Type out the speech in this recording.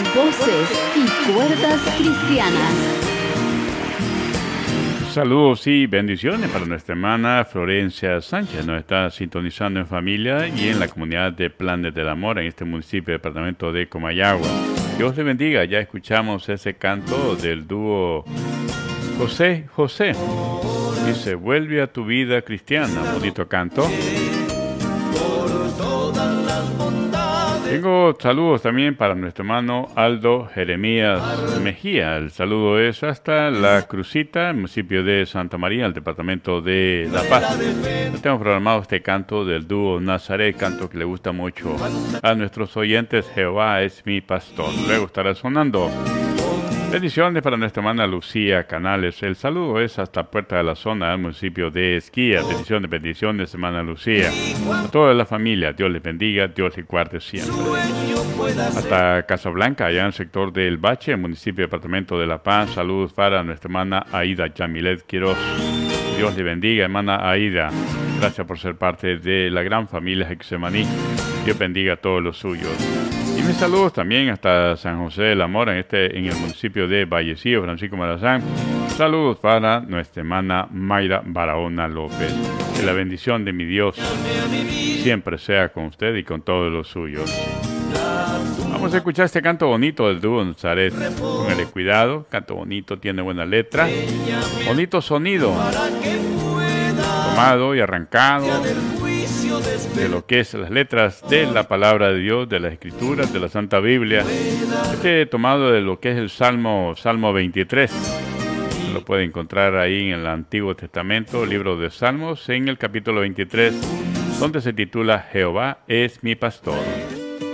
Voces y cuerdas cristianas. Saludos y bendiciones para nuestra hermana Florencia Sánchez. Nos está sintonizando en familia y en la comunidad de Planes del Amor en este municipio, departamento de Comayagua. Dios le bendiga. Ya escuchamos ese canto del dúo José José. Dice, vuelve a tu vida cristiana. Bonito canto. Tengo saludos también para nuestro hermano Aldo Jeremías Mejía. El saludo es hasta La Crucita, el municipio de Santa María, el departamento de La Paz. Tenemos programado este canto del dúo Nazaret, canto que le gusta mucho a nuestros oyentes. Jehová es mi pastor. Luego estará sonando. Bendiciones para nuestra hermana Lucía Canales. El saludo es hasta Puerta de la Zona, al municipio de Esquía. Bendiciones, hermana Lucía. A toda la familia, Dios les bendiga, Dios les guarde siempre. Hasta Casablanca, allá en el sector del Bache, municipio departamento de La Paz. Saludos para nuestra hermana Aida Yamilet Quiroz. Dios les bendiga, hermana Aida. Gracias por ser parte de la gran familia Getsemaní. Dios bendiga a todos los suyos. Y mis saludos también hasta San José de la Mora, en el municipio de Vallecillo, Francisco Morazán. Saludos para nuestra hermana Mayra Barahona López. Que la bendición de mi Dios siempre sea con usted y con todos los suyos. Vamos a escuchar este canto bonito del dúo Nazaret. Póngale cuidado, canto bonito, tiene buena letra, bonito sonido, tomado y arrancado de lo que es las letras de la palabra de Dios, de las Escrituras, de la Santa Biblia. Tomado de lo que es el Salmo 23. Lo puede encontrar ahí en el Antiguo Testamento, libro de Salmos, en el capítulo 23, donde se titula Jehová es mi pastor.